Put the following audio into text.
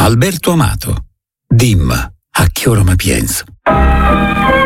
Alberto Amato. Dim, a che ora mi penso.